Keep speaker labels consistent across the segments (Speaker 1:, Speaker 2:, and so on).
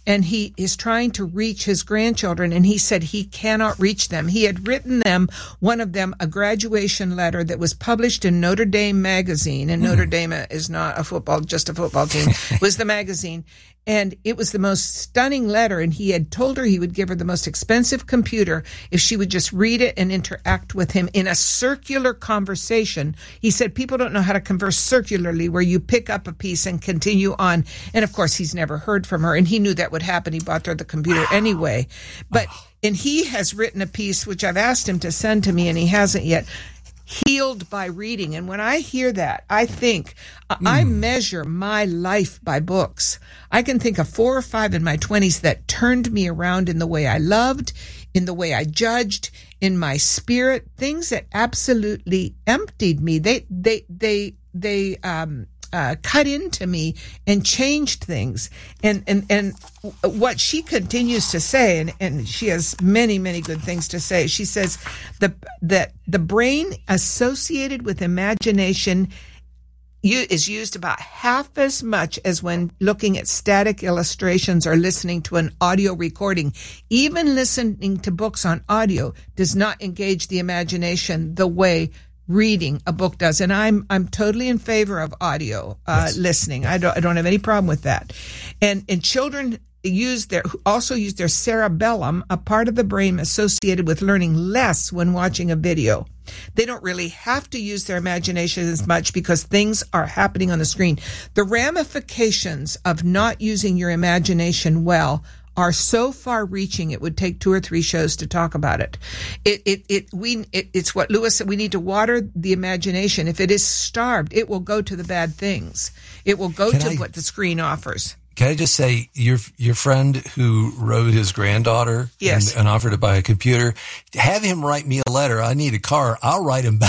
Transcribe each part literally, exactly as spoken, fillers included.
Speaker 1: and he is trying to reach his grandchildren, and he said he cannot reach them. He had written them, one of them, a graduation letter that was published in Notre Dame magazine, and mm. Notre Dame is not a football, just a football team. It was the magazine. And it was the most stunning letter, and he had told her he would give her the most expensive computer if she would just read it and interact with him in a circular conversation. He said people don't know how to converse circularly, where you pick up a piece and continue on. And, of course, he's never heard from her, and he knew that would happen. He bought her the computer wow. anyway. But oh. and he has written a piece, which I've asked him to send to me, and he hasn't yet, Healed by Reading. And when I hear that, I think uh, mm. I measure my life by books. I can think of four or five in my twenties that turned me around in the way I loved, in the way I judged, in my spirit, things that absolutely emptied me. They, they, they, they, um, Uh, cut into me and changed things. And, and, and what she continues to say, and, and she has many, many good things to say. She says the, that the brain associated with imagination is used about half as much as when looking at static illustrations or listening to an audio recording. Even listening to books on audio does not engage the imagination the way reading a book does. And I'm I'm totally in favor of audio uh, yes. listening. I don't I don't have any problem with that. And and children use their also use their cerebellum, a part of the brain associated with learning, less when watching a video. They don't really have to use their imagination as much because things are happening on the screen. The ramifications of not using your imagination well are so far-reaching, it would take two or three shows to talk about it. It, it, it, we, it, it's what Lewis said. We need to water the imagination. If it is starved, it will go to the bad things. It will go
Speaker 2: Can
Speaker 1: to
Speaker 2: I,
Speaker 1: what the screen offers.
Speaker 2: Can I just say, your your friend who wrote his granddaughter
Speaker 1: yes.
Speaker 2: and, and offered to buy a computer, have him write me a letter. I need a car. I'll write him back.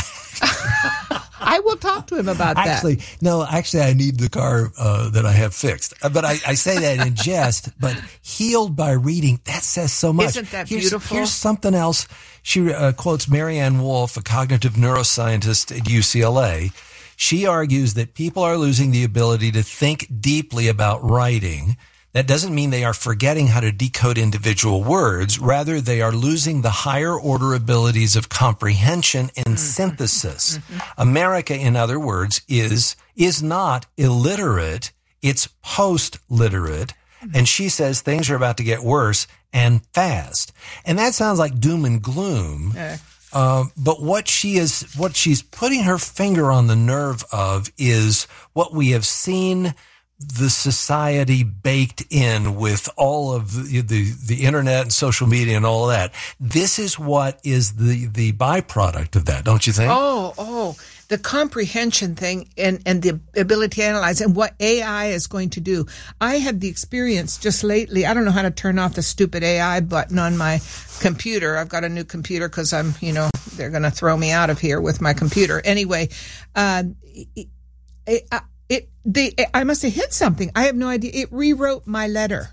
Speaker 1: I will talk to him about that.
Speaker 2: Actually, no, actually, I need the car uh, that I have fixed. But I, I say that in jest. But Healed by Reading, that says so much.
Speaker 1: Isn't that
Speaker 2: here's,
Speaker 1: beautiful?
Speaker 2: Here's something else. She uh, quotes Marianne Wolf, a cognitive neuroscientist at U C L A. She argues that people are losing the ability to think deeply about writing. That doesn't mean they are forgetting how to decode individual words. Rather, they are losing the higher order abilities of comprehension and mm-hmm. synthesis. Mm-hmm. America, in other words, is is not illiterate. It's post-literate. Mm-hmm. And she says things are about to get worse and fast. And that sounds like doom and gloom. Uh. Uh, but what she is, what she's putting her finger on the nerve of is what we have seen the society baked in with all of the, the, the internet and social media and all of that. This is what is the, the byproduct of that, don't you think?
Speaker 1: Oh, oh, the comprehension thing and, and the ability to analyze and what A I is going to do. I had the experience just lately. I don't know how to turn off the stupid A I button on my computer. I've got a new computer because I'm, you know, they're going to throw me out of here with my computer. Anyway, uh, it, it, it, they, I must have hit something. I have no idea. It rewrote my letter.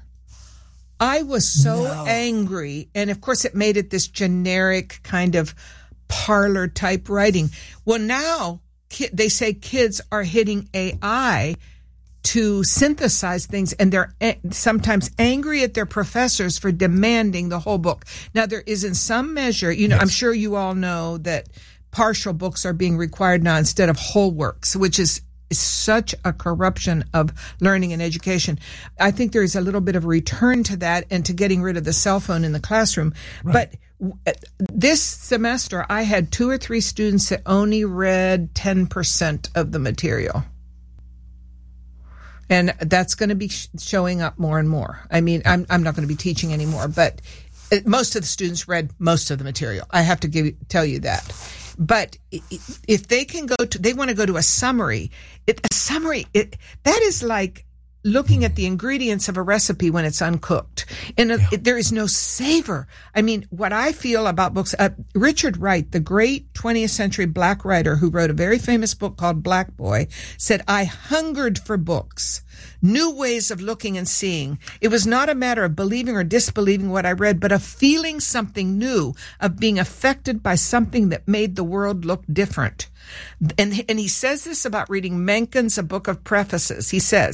Speaker 1: I was so no. angry. And of course it made it this generic kind of parlor type writing. Well, now ki- they say kids are hitting A I to synthesize things, and they're a- sometimes angry at their professors for demanding the whole book. Now, there is in some measure, you know, yes. I'm sure you all know that partial books are being required now instead of whole works, which is is such a corruption of learning and education. I think there is a little bit of a return to that and to getting rid of the cell phone in the classroom. Right. But this semester, I had two or three students that only read ten percent of the material. And that's going to be sh- showing up more and more. I mean, I'm, I'm not going to be teaching anymore, but most of the students read most of the material. I have to give tell you that. But if they can go to, they want to go to a summary. It, a summary, it, that is like looking at the ingredients of a recipe when it's uncooked. And yeah. it, there is no savor. I mean, what I feel about books, uh, Richard Wright, the great twentieth century black writer who wrote a very famous book called Black Boy, said, I hungered for books, new ways of looking and seeing. It was not a matter of believing or disbelieving what I read, but of feeling something new, of being affected by something that made the world look different. And, and he says this about reading Mencken's A Book of Prefaces. He says,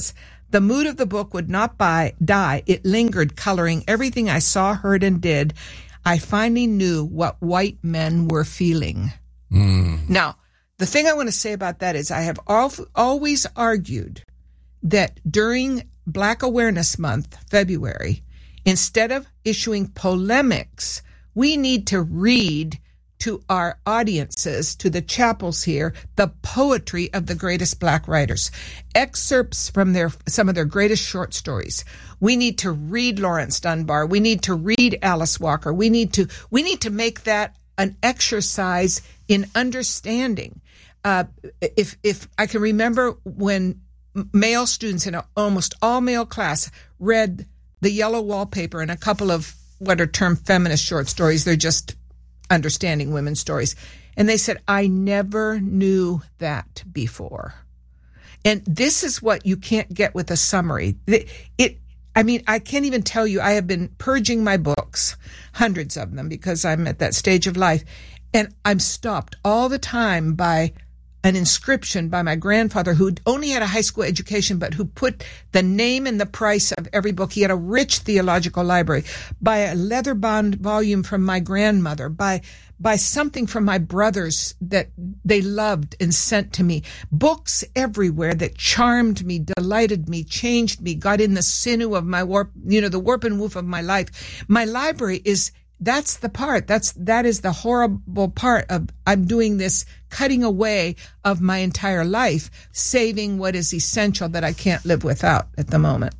Speaker 1: The mood of the book would not buy, die. It lingered, coloring everything I saw, heard, and did. I finally knew what white men were feeling. Mm. Now, the thing I want to say about that is I have al- always argued that during Black Awareness Month, February, instead of issuing polemics, we need to read to our audiences, to the chapels here, the poetry of the greatest Black writers, excerpts from their some of their greatest short stories. We need to read Lawrence Dunbar. We need to read Alice Walker. We need to we need to make that an exercise in understanding. Uh, if if I can remember when male students in an almost all male class read The Yellow Wallpaper and a couple of what are termed feminist short stories, they're just understanding women's stories. And they said, I never knew that before. And this is what you can't get with a summary. It, it, I mean, I can't even tell you, I have been purging my books, hundreds of them, because I'm at that stage of life. And I'm stopped all the time by an inscription by my grandfather, who only had a high school education, but who put the name and the price of every book. He had a rich theological library, by a leather-bound volume from my grandmother, by by something from my brothers that they loved and sent to me. Books everywhere that charmed me, delighted me, changed me, got in the sinew of my warp, you know, the warp and woof of my life. My library is, that's the part, that's, that is the horrible part of, I'm doing this cutting away of my entire life, saving what is essential that I can't live without at the moment.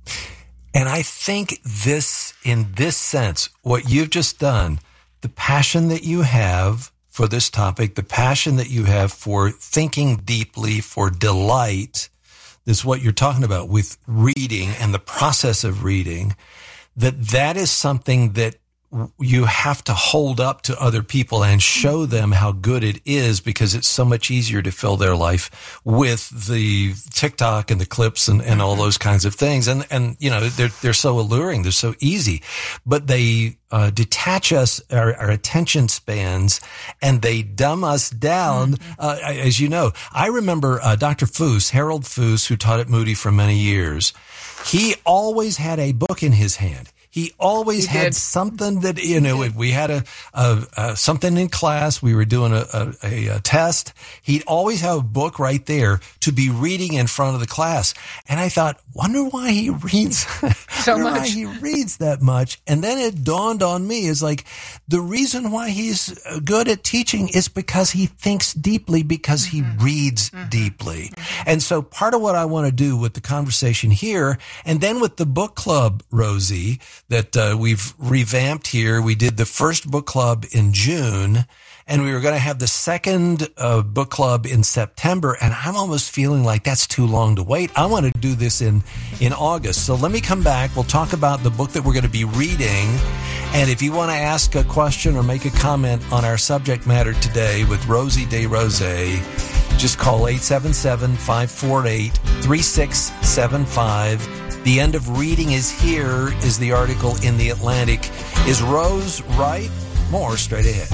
Speaker 2: And I think this, in this sense, what you've just done, the passion that you have for this topic, the passion that you have for thinking deeply, for delight, is what you're talking about with reading and the process of reading, that that is something that you have to hold up to other people and show them how good it is, because it's so much easier to fill their life with the TikTok and the clips and, and all those kinds of things. And, and, you know, they're, they're so alluring. They're so easy, but they, uh, detach us, our, our attention spans, and they dumb us down. Mm-hmm. Uh, as you know, I remember, uh, Doctor Foos, Harold Foos, who taught at Moody for many years. He always had a book in his hand. He always he had did. something that, you know, if we had a, a, a something in class, we were doing a, a, a test, he'd always have a book right there to be reading in front of the class. And I thought, wonder why he reads so much. Why he reads that much. And then it dawned on me, is like, the reason why he's good at teaching is because he thinks deeply, because he mm-hmm. reads mm-hmm. deeply. Mm-hmm. And so part of what I want to do with the conversation here, and then with the book club, Rosie, that uh, we've revamped here. We did the first book club in June, and we were going to have the second uh, book club in September, and I'm almost feeling like that's too long to wait. I want to do this in, in August. So let me come back. We'll talk about the book that we're going to be reading, and if you want to ask a question or make a comment on our subject matter today with Rosie DesRosiers, just call eight seven seven, five four eight, three six seven five. The end of reading is here, is the article in The Atlantic. Is Rose right? More straight ahead.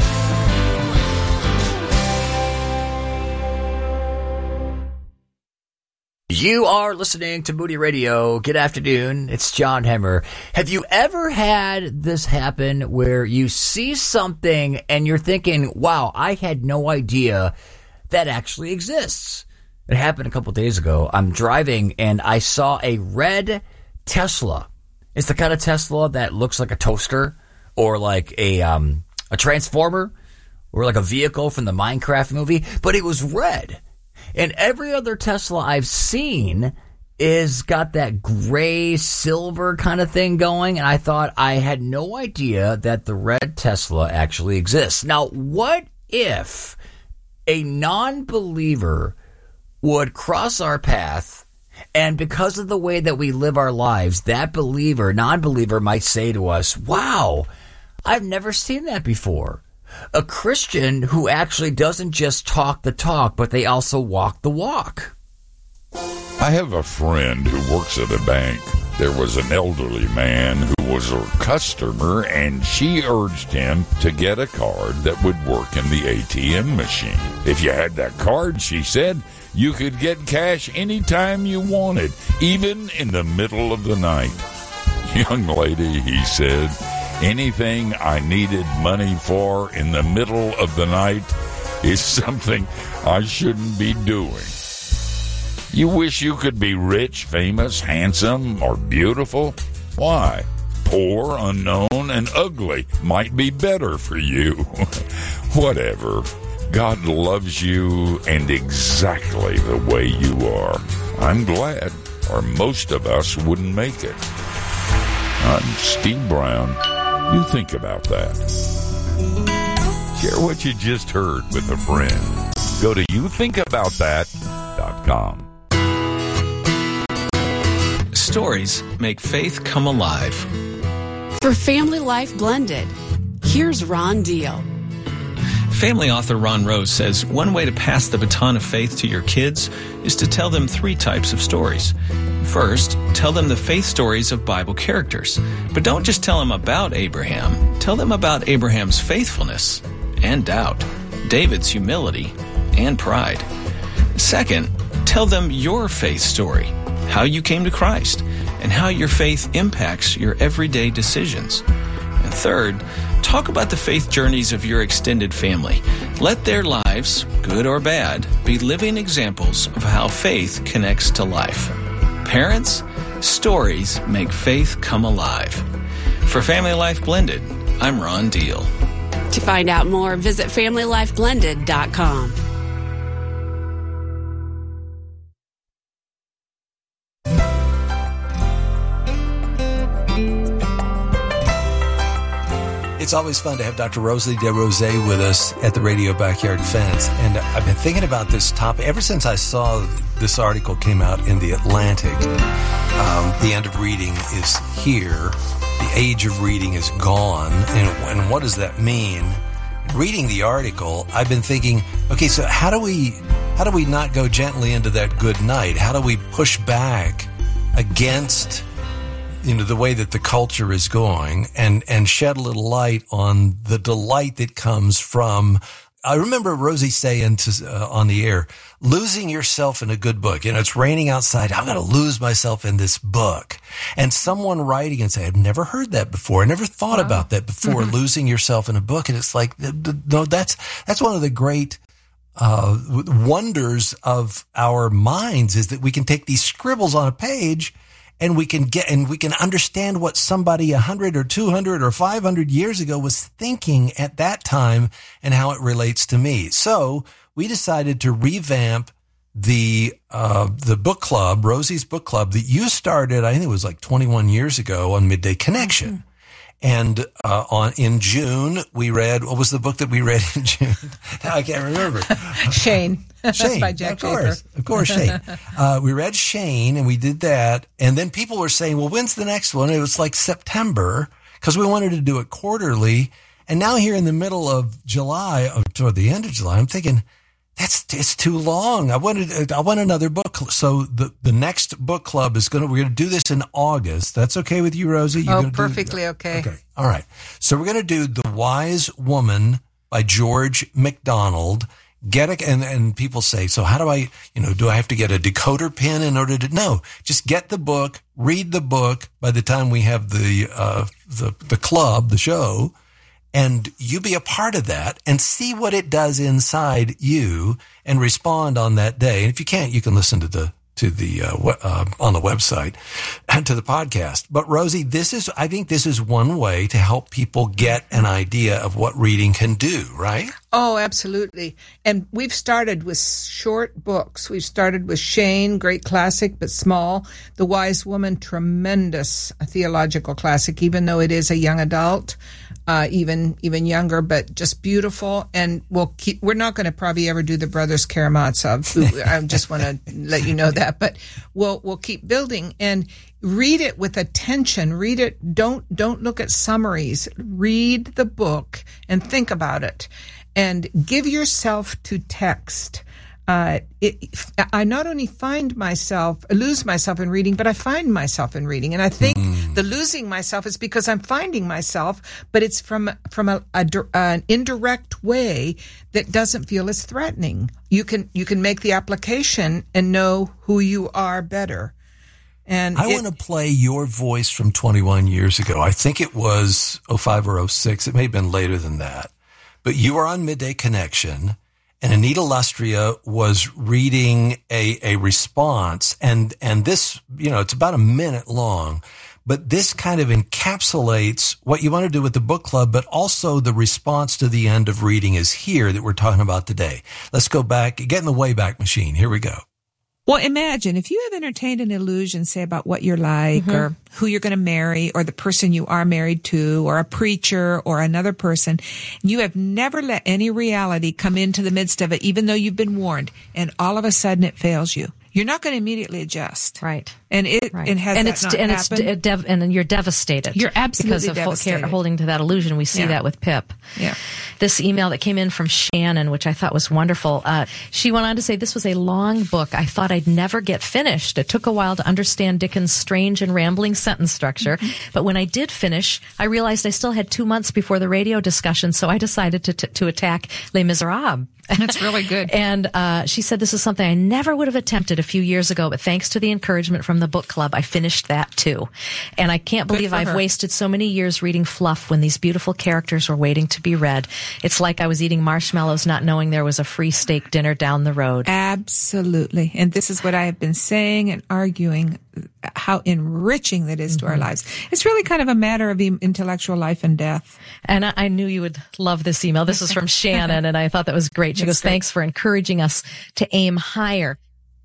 Speaker 3: You are listening to Moody Radio. Good afternoon. It's John Hemmer. Have you ever had this happen where you see something and you're thinking, wow, I had no idea that actually exists? It happened a couple of days ago. I'm driving and I saw a red Tesla. It's the kind of Tesla that looks like a toaster or like a um, a transformer or like a vehicle from the Minecraft movie, but it was red. And every other Tesla I've seen is got that gray silver kind of thing going, and I thought I had no idea that the red Tesla actually exists. Now, what if a non-believer would cross our path, and because of the way that we live our lives, that believer, non-believer might say to us, wow, I've never seen that before. A Christian who actually doesn't just talk the talk, but they also walk the walk.
Speaker 4: I have a friend who works at a bank. there was an elderly man who was her customer, and she urged him to get a card that would work in the A T M machine. If you had that card, she said, you could get cash anytime you wanted, even in the middle of the night. Young lady, he said, anything I needed money for in the middle of the night is something I shouldn't be doing. You wish you could be rich, famous, handsome, or beautiful? Why? Poor, unknown, and ugly might be better for you. Whatever. God loves you and exactly the way you are. I'm glad, or most of us wouldn't make it. I'm Steve Brown. You think about that. Share what you just heard with a friend. Go to you think about that dot com.
Speaker 5: Stories make faith come alive.
Speaker 6: For Family Life Blended, here's Ron Deal.
Speaker 5: Family author Ron Rose says one way to pass the baton of faith to your kids is to tell them three types of stories. First, tell them the faith stories of Bible characters. But don't just tell them about Abraham. Tell them about Abraham's faithfulness and doubt, David's humility and pride. Second, tell them your faith story, how you came to Christ, and how your faith impacts your everyday decisions. And third, talk about the faith journeys of your extended family. Let their lives, good or bad, be living examples of how faith connects to life. Parents, stories make faith come alive. For Family Life Blended, I'm Ron Deal.
Speaker 6: To find out more, visit family life blended dot com.
Speaker 2: It's always fun to have Doctor Rosalie DeRose with us at the Radio Backyard Fence. And I've been thinking about this topic ever since I saw this article came out in The Atlantic. Um, the end of reading is here. The age of reading is gone. And, and what does that mean? Reading the article, I've been thinking, okay, so how do we, how do we not go gently into that good night? How do we push back against, you know, the way that the culture is going and, and shed a little light on the delight that comes from, I remember Rosie saying to, uh, on the air, losing yourself in a good book. You know, it's raining outside. I'm going to lose myself in this book. And someone writing and say, I've never heard that before. I never thought wow. about that before, mm-hmm. losing yourself in a book. And it's like, no, that's, that's one of the great, uh, wonders of our minds is that we can take these scribbles on a page and we can get, and we can understand what somebody a hundred or two hundred or five hundred years ago was thinking at that time and how it relates to me. So we decided to revamp the, uh, the book club, Rosie's book club that you started, I think it was like twenty-one years ago on Midday Connection. Mm-hmm. And, uh, on, in June, we read, what was the book that we read in June? I can't remember.
Speaker 1: Shane.
Speaker 2: Shane.
Speaker 1: By Jack
Speaker 2: of course.
Speaker 1: Draper.
Speaker 2: Of course, Shane. Uh, we read Shane and we did that. And then people were saying, well, when's the next one? It was like September because we wanted to do it quarterly. And now here in the middle of July, or toward the end of July, I'm thinking, that's, it's too long. I wanted, I want another book. So the, the next book club is going to, we're going to do this in August. That's okay with you, Rosie? You're
Speaker 1: oh, perfectly do, okay.
Speaker 2: Okay. All right. So we're going to do The Wise Woman by George MacDonald. Get it. And, and people say, so how do I, you know, do I have to get a decoder pin in order to, no, just get the book, read the book by the time we have the, uh, the, the club, the show. And you be a part of that and see what it does inside you and respond on that day. And if you can't, you can listen to the, to the, uh, uh, on the website and to the podcast. But Rosie, this is, I think this is one way to help people get an idea of what reading can do, right?
Speaker 1: Oh, absolutely. And we've started with short books. We've started with Shane, great classic, but small. The Wise Woman, tremendous theological classic, even though it is a young adult. Uh, even, even younger, but just beautiful. And we'll keep, we're not going to probably ever do the Brothers Karamazov. Who, I just want to let you know that, but we'll, we'll keep building and read it with attention. Read it. Don't, don't look at summaries. Read the book and think about it and give yourself to text. uh, it, I not only find myself, lose myself in reading, but I find myself in reading. And I think mm. the losing myself is because I'm finding myself, but it's from, from a, a, an indirect way that doesn't feel as threatening. You can, you can make the application and know who you are better. And
Speaker 2: I want to play your voice from twenty-one years ago. I think it was oh five or oh six. It may have been later than that. But you were on Midday Connection, and Anita Lustria was reading a, a response. And, and this, you know, it's about a minute long, but this kind of encapsulates what you want to do with the book club, but also the response to the end of reading is here that we're talking about today. Let's go back, get in the Wayback Machine. Here we go.
Speaker 1: Well, imagine if you have entertained an illusion, say, about what you're like mm-hmm. or who you're going to marry or the person you are married to or a preacher or another person. You have never let any reality come into the midst of it, even though you've been warned, and all of a sudden it fails you. You're not going to immediately adjust.
Speaker 7: Right.
Speaker 1: And it,
Speaker 7: right.
Speaker 1: it has
Speaker 7: and
Speaker 1: that
Speaker 7: it's,
Speaker 1: not
Speaker 7: and
Speaker 1: happened.
Speaker 7: It's dev- and then you're devastated.
Speaker 1: You're absolutely
Speaker 7: because of
Speaker 1: devastated.
Speaker 7: holding to that illusion. We see
Speaker 1: yeah.
Speaker 7: that with Pip.
Speaker 1: Yeah.
Speaker 7: This email that came in from Shannon, which I thought was wonderful. Uh, she went on to say, this was a long book I thought I'd never get finished. It took a while to understand Dickens' strange and rambling sentence structure. Mm-hmm. But when I did finish, I realized I still had two months before the radio discussion. So I decided to, to, to attack Les Miserables.
Speaker 1: That's really good.
Speaker 7: And uh, she said, this is something I never would have attempted a few years ago, but thanks to the encouragement from the book club, I finished that too. And I can't believe I've her. wasted so many years reading fluff when these beautiful characters were waiting to be read. It's like I was eating marshmallows, not knowing there was a free steak dinner down the road.
Speaker 1: Absolutely. And this is what I have been saying and arguing, how enriching that is mm-hmm. to our lives. It's really kind of a matter of intellectual life and death.
Speaker 7: And I, I knew you would love this email. This is from Shannon, and I thought that was great. She That's goes, great. Thanks for encouraging us to aim higher.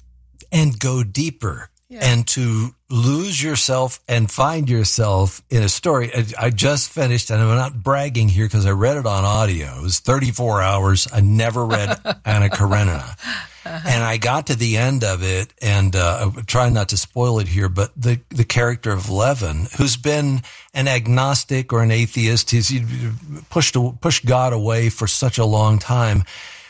Speaker 2: And go deeper. Yeah. And to lose yourself and find yourself in a story. I just finished, and I'm not bragging here because I read it on audio. It was thirty-four hours. I never read Anna Karenina. Uh-huh. And I got to the end of it, and uh, I'm trying not to spoil it here, but the, the character of Levin, who's been an agnostic or an atheist, he's pushed, pushed God away for such a long time,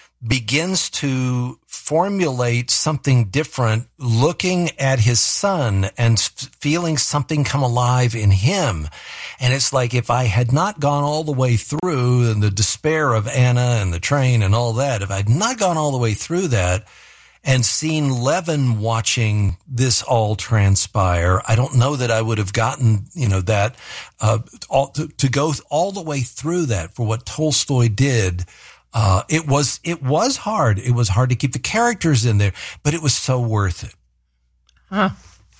Speaker 2: begins to formulate something different, looking at his son and feeling something come alive in him. And it's like, if I had not gone all the way through and the despair of Anna and the train and all that, if I'd not gone all the way through that and seen Levin watching this all transpire, I don't know that I would have gotten, you know, that, uh, all, to, to go all the way through that for what Tolstoy did. Uh, it was, it was hard. It was hard to keep the characters in there, but it was so worth it.
Speaker 1: Huh.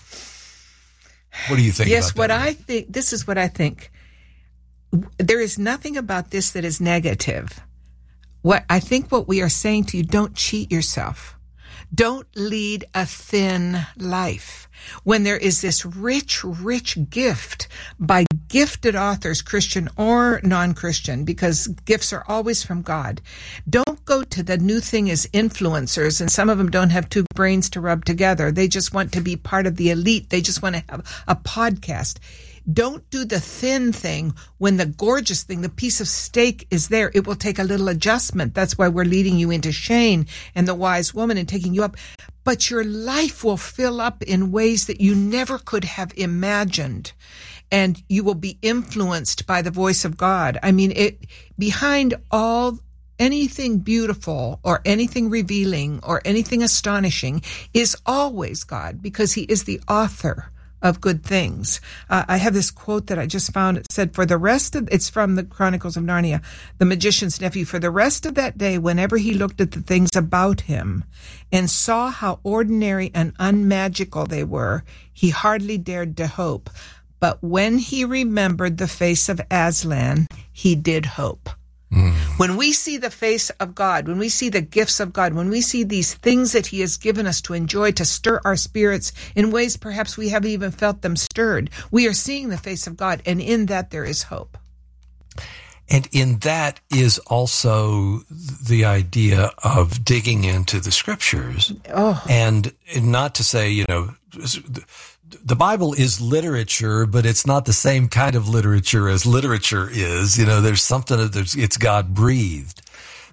Speaker 2: What do you think?
Speaker 1: Yes,
Speaker 2: about
Speaker 1: what
Speaker 2: that?
Speaker 1: I think, this is what I think. There is nothing about this that is negative. What I think what we are saying to you, don't cheat yourself. Don't lead a thin life. When there is this rich, rich gift by gifted authors, Christian or non-Christian, because gifts are always from God. Don't go to the new thing as influencers, and some of them don't have two brains to rub together. They just want to be part of the elite. They just want to have a podcast. Don't do the thin thing when the gorgeous thing, the piece of steak is there. It will take a little adjustment. That's why we're leading you into Shane and the wise woman and taking you up. But your life will fill up in ways that you never could have imagined. And you will be influenced by the voice of God. I mean, it behind all anything beautiful or anything revealing or anything astonishing is always God, because he is the author of good things. Uh, I have this quote that I just found. It said, for the rest of, it's from the Chronicles of Narnia, the magician's nephew, for the rest of that day, whenever he looked at the things about him and saw how ordinary and unmagical they were, he hardly dared to hope. But when he remembered the face of Aslan, he did hope. Mm. When we see the face of God, when we see the gifts of God, when we see these things that he has given us to enjoy, to stir our spirits in ways perhaps we haven't even felt them stirred, we are seeing the face of God, and in that there is hope.
Speaker 2: And in that is also the idea of digging into the scriptures. Oh. And not to say, you know, the Bible is literature, but it's not the same kind of literature as literature is. You know, there's something that there's, it's God breathed.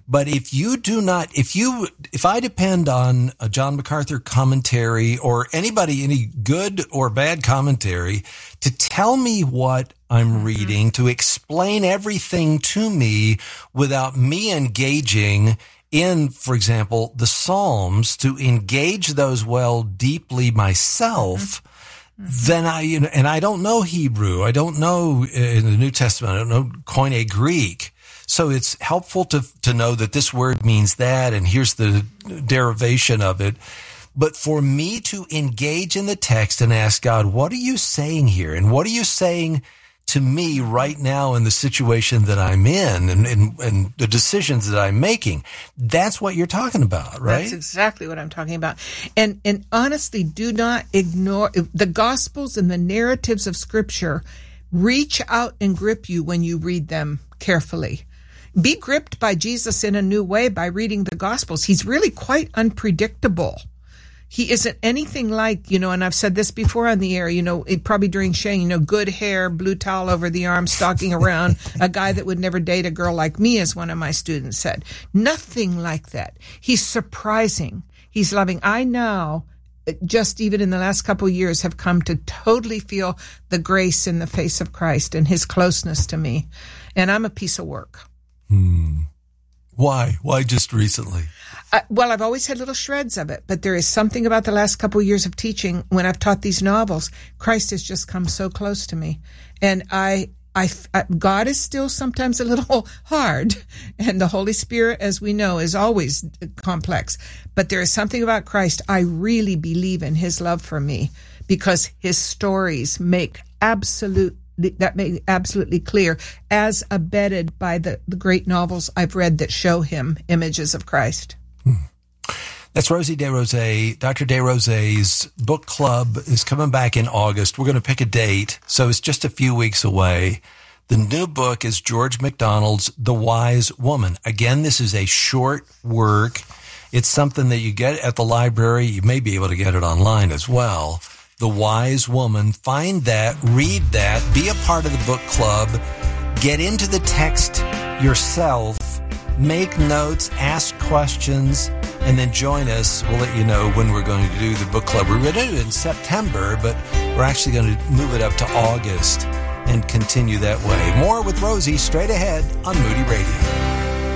Speaker 2: But if you do not, if you, if I depend on a John MacArthur commentary or anybody, any good or bad commentary to tell me what I'm reading, to explain everything to me without me engaging in, for example, the Psalms, to engage those well deeply myself, mm-hmm. then I, you know, and I don't know Hebrew. I don't know in the New Testament. I don't know Koine Greek. So it's helpful to to know that this word means that, and here's the derivation of it. But for me to engage in the text and ask God, what are you saying here? And what are you saying to me right now in the situation that I'm in and, and, and the decisions that I'm making? That's what you're talking about, right?
Speaker 1: That's exactly what I'm talking about. And and honestly, do not ignore the Gospels and the narratives of Scripture. Reach out and grip you when you read them carefully. Be gripped by Jesus in a new way by reading the Gospels. He's really quite unpredictable. He isn't anything like, you know, and I've said this before on the air, you know, it, probably during sharing, you know, good hair, blue towel over the arm, stalking around, a guy that would never date a girl like me, as one of my students said. Nothing like that. He's surprising. He's loving. I now, just even in the last couple of years, have come to totally feel the grace in the face of Christ and his closeness to me. And I'm a piece of work.
Speaker 2: Hmm. Why? Why just recently?
Speaker 1: Uh, well, I've always had little shreds of it, but there is something about the last couple of years of teaching when I've taught these novels. Christ has just come so close to me. And I, I, I, God is still sometimes a little hard, and the Holy Spirit, as we know, is always complex. But there is something about Christ. I really believe in his love for me because his stories make absolute that made absolutely clear, as abetted by the, the great novels I've read that show him images of Christ.
Speaker 2: Hmm. That's Rosie DesRosiers. Doctor DesRosiers' book club is coming back in August. We're going to pick a date, so it's just a few weeks away. The new book is George MacDonald's The Wise Woman. Again, this is a short work. It's something that you get at the library. You may be able to get it online as well. The Wise Woman. Find that, read that, be a part of the book club, get into the text yourself, make notes, ask questions, and then join us. We'll let you know when we're going to do the book club. We're going to do it in September, but we're actually going to move it up to August and continue that way. More with Rosie straight ahead on Moody Radio.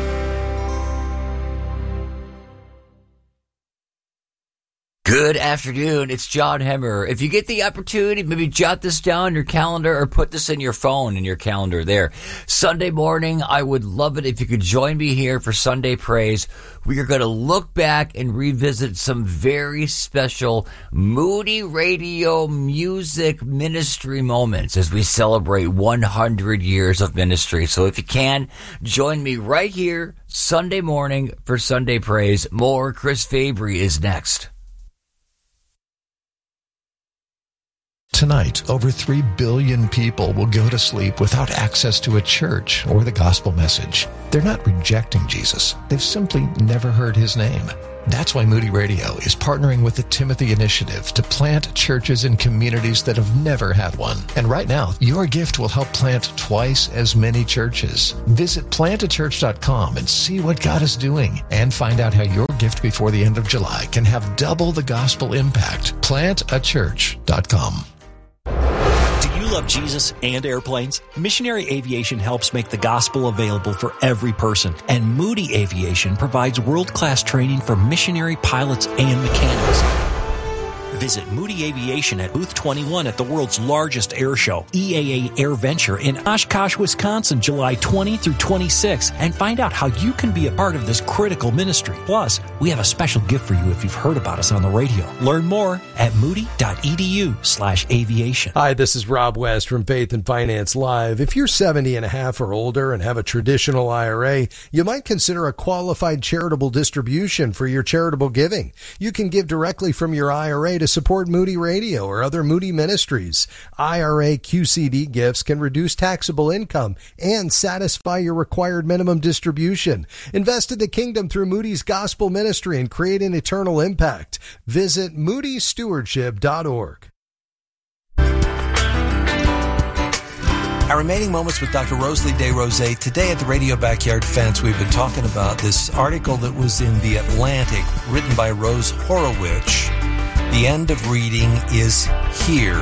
Speaker 3: Good afternoon. It's John Hemmer. If you get the opportunity, maybe jot this down in your calendar or put this in your phone in your calendar there. Sunday morning, I would love it if you could join me here for Sunday Praise. We are going to look back and revisit some very special Moody Radio music ministry moments as we celebrate one hundred years of ministry. So if you can, join me right here Sunday morning for Sunday Praise. More Chris Fabry is next.
Speaker 8: Tonight, over three billion people will go to sleep without access to a church or the gospel message. They're not rejecting Jesus. They've simply never heard his name. That's why Moody Radio is partnering with the Timothy Initiative to plant churches in communities that have never had one. And right now, your gift will help plant twice as many churches. Visit plant a church dot com and see what God is doing, and find out how your gift before the end of July can have double the gospel impact. plant a church dot com.
Speaker 9: Love Jesus and airplanes? Missionary Aviation helps make the gospel available for every person, and Moody Aviation provides world-class training for missionary pilots and mechanics. Visit Moody Aviation at Booth twenty-one at the world's largest air show, E A A AirVenture in Oshkosh, Wisconsin, July twentieth through twenty-sixth, and find out how you can be a part of this critical ministry. Plus, we have a special gift for you if you've heard about us on the radio. Learn more at moody.edu slash aviation.
Speaker 10: Hi, this is Rob West from Faith and Finance Live. If you're seventy and a half or older and have a traditional I R A, you might consider a qualified charitable distribution for your charitable giving. You can give directly from your I R A to support Moody Radio or other Moody ministries. I R A Q C D gifts can reduce taxable income and satisfy your required minimum distribution. Invest in the kingdom through Moody's gospel ministry and create an eternal impact. Visit moody stewardship dot org.
Speaker 2: Our remaining moments with Doctor Rosalie DesRosiers. Today at the Radio Backyard Fence, we've been talking about this article that was in The Atlantic, written by Rose Horowitz. The end of reading is here.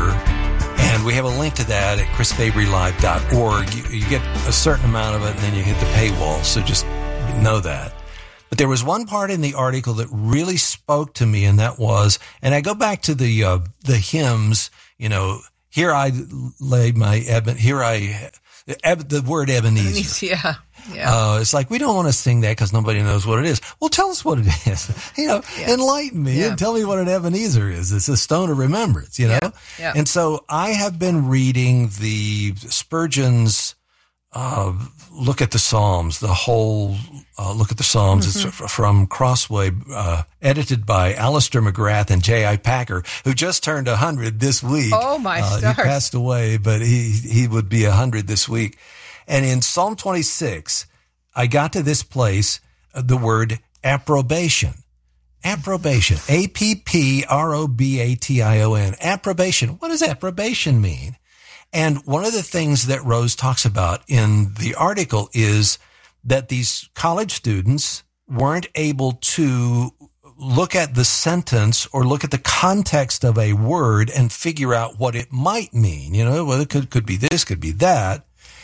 Speaker 2: And we have a link to that at chris fabry live dot org. You, you get a certain amount of it, and then you hit the paywall, so just know that. But there was one part in the article that really spoke to me, and that was, and I go back to the uh, the hymns, you know, here I lay my, eben, here I, the word Ebenezer.
Speaker 1: Yeah. Yeah.
Speaker 2: Uh, it's like, we don't want to sing that because nobody knows what it is. Well, tell us what it is. You know, yeah. enlighten me yeah. and tell me what an Ebenezer is. It's a stone of remembrance, you know?
Speaker 1: Yeah. Yeah.
Speaker 2: And so I have been reading the Spurgeon's, uh, Look at the Psalms, the whole, uh, Look at the Psalms. Mm-hmm. It's f- from Crossway, uh, edited by Alistair McGrath and J I. Packer, who just turned a hundred this week.
Speaker 1: Oh, my
Speaker 2: uh,
Speaker 1: stars.
Speaker 2: He passed away, but he, he would be a hundred this week. And in Psalm twenty-six, I got to this place, uh, the word approbation. Approbation. A P P R O B A T I O N. Approbation. What does approbation mean? And one of the things that Rose talks about in the article is that these college students weren't able to look at the sentence or look at the context of a word and figure out what it might mean. You know, well, it could, could be this, could be that.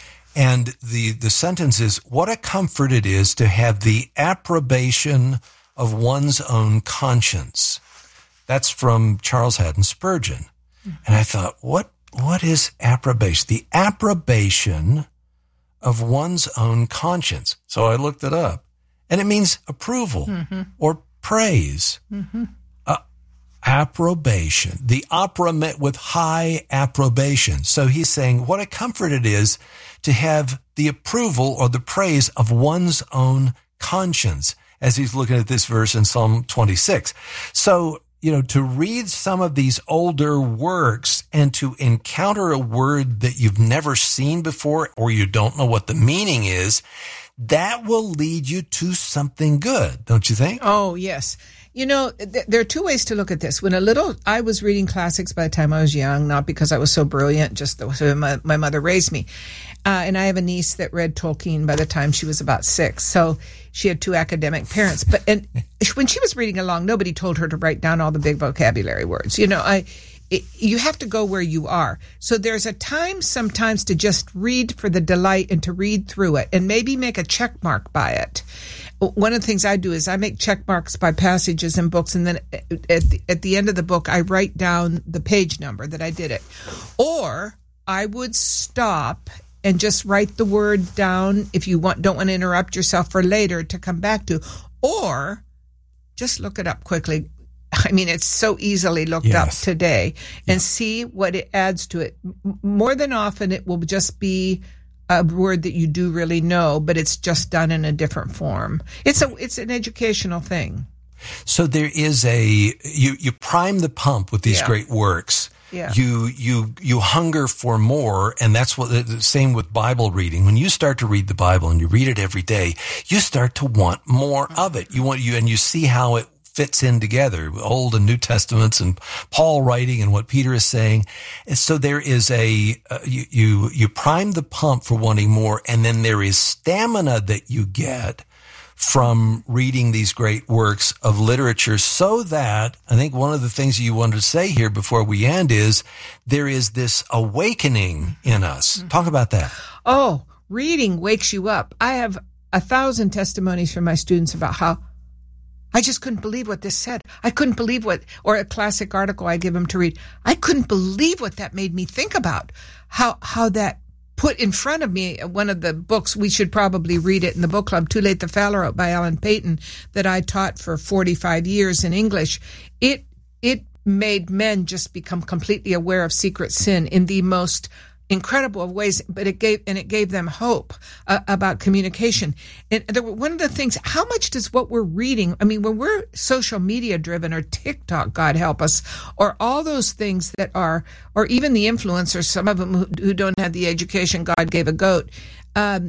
Speaker 2: And the, the sentence is, what a comfort it is to have the approbation of one's own conscience. That's from Charles Haddon Spurgeon. And I thought, what, what is approbation? The approbation of one's own conscience. So I looked it up, and it means approval mm-hmm. or praise. Mm-hmm. Uh, approbation. The opera met with high approbation. So he's saying, what a comfort it is to have the approval or the praise of one's own conscience, as he's looking at this verse in Psalm twenty-six. So, you know, to read some of these older works and to encounter a word that you've never seen before or you don't know what the meaning is, that will lead you to something good, don't you think?
Speaker 1: Oh, yes. You know, th- there are two ways to look at this. When a little, I was reading classics by the time I was young, not because I was so brilliant, just the way my, my mother raised me. Uh, and I have a niece that read Tolkien by the time she was about six. So she had two academic parents. But and when she was reading along, nobody told her to write down all the big vocabulary words. You know, I it, you have to go where you are. So there's a time sometimes to just read for the delight and to read through it and maybe make a check mark by it. One of the things I do is I make check marks by passages in books, and then at the, at the end of the book, I write down the page number that I did it. Or I would stop and just write the word down if you want, don't want to interrupt yourself for later to come back to, or just look it up quickly. I mean, it's so easily looked yes. up today, and yeah. see what it adds to it. More than often, it will just be a word that you do really know, but it's just done in a different form. It's a it's an educational thing.
Speaker 2: So there is a you you prime the pump with these
Speaker 1: yeah.
Speaker 2: great works.
Speaker 1: Yeah.
Speaker 2: You you you hunger for more, and that's what the same with Bible reading. When you start to read the Bible and you read it every day, you start to want more of it. You want you and you see how it fits in together, Old and New Testaments, and Paul writing and what Peter is saying. And so there is a, uh, you, you, you prime the pump for wanting more, and then there is stamina that you get from reading these great works of literature, so that I think one of the things you wanted to say here before we end is there is this awakening in us. Mm-hmm. Talk about that.
Speaker 1: Oh, reading wakes you up. I have a thousand testimonies from my students about how I just couldn't believe what this said. I couldn't believe what, or a classic article I give them to read. I couldn't believe what that made me think about. How, how that put in front of me one of the books, we should probably read it in the book club, Too Late the Fowler Out by Alan Paton, that I taught for forty-five years in English. It, it made men just become completely aware of secret sin in the most incredible of ways, but it gave, and it gave them hope uh, about communication. And there were, one of the things, how much does what we're reading, I mean, when we're social media driven or TikTok, God help us, or all those things that are, or even the influencers, some of them who, who don't have the education God gave a goat, um,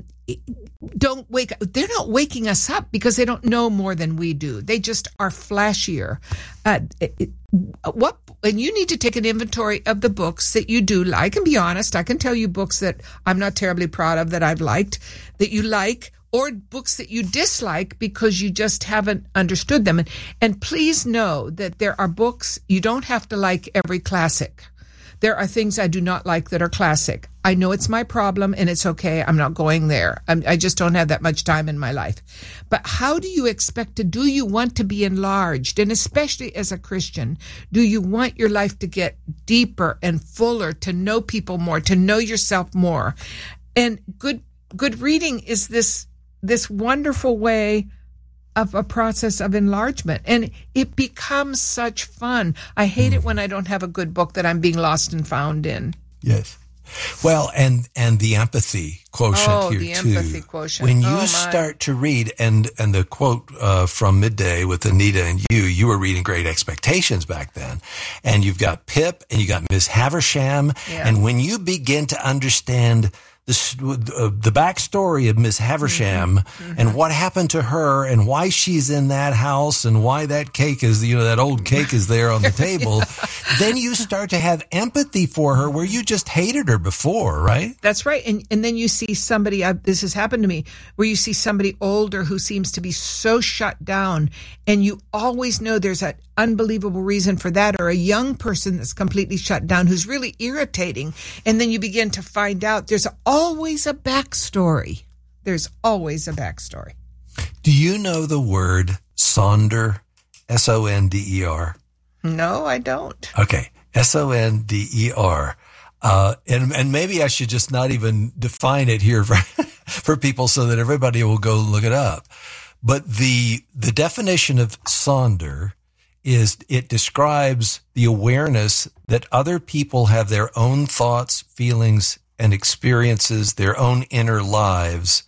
Speaker 1: don't wake up. They're not waking us up because they don't know more than we do. They just are flashier. Uh, it, what, and you need to take an inventory of the books that you do like, and be honest. I can tell you books that I'm not terribly proud of that I've liked, that you like, or books that you dislike because you just haven't understood them. And, and please know that there are books, you don't have to like every classic. There are things I do not like that are classic. I know it's my problem and it's okay. I'm not going there. I'm, I just don't have that much time in my life. But how do you expect to, do you want to be enlarged? And especially as a Christian, do you want your life to get deeper and fuller, to know people more, to know yourself more? And good, good reading is this, this wonderful way of a process of enlargement. And it becomes such fun. I hate it when I don't have a good book that I'm being lost and found in.
Speaker 2: Yes. Well, and and the empathy quotient
Speaker 1: oh,
Speaker 2: here
Speaker 1: the
Speaker 2: too.
Speaker 1: Empathy quotient.
Speaker 2: When you
Speaker 1: oh,
Speaker 2: start to read, and and the quote uh, from Midday with Anita and you, you were reading Great Expectations back then, and you've got Pip and you got Miss Havisham,
Speaker 1: yeah.
Speaker 2: and when you begin to understand the, uh, the backstory of Miss Havisham mm-hmm. and what happened to her and why she's in that house and why that cake is, you know, that old cake is there on the table, then you start to have empathy for her where you just hated her before, right?
Speaker 1: That's right. And and then you see somebody, uh, this has happened to me, where you see somebody older who seems to be so shut down, and you always know there's an unbelievable reason for that, or a young person that's completely shut down who's really irritating. And then you begin to find out there's always a backstory. There's always a backstory.
Speaker 2: Do you know the word Sonder? S O N D E R.
Speaker 1: No, I don't.
Speaker 2: Okay. S O N D E R. Uh, and, and maybe I should just not even define it here for, for people so that everybody will go look it up. But the, the definition of Sonder is it describes the awareness that other people have their own thoughts, feelings, and experiences, their own inner lives,